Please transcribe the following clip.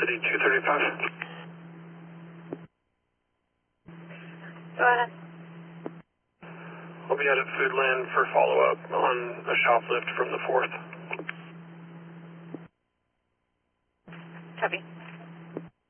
City 235. Go ahead. I'll be out at Foodland for follow-up on a shoplift from the 4th. Copy.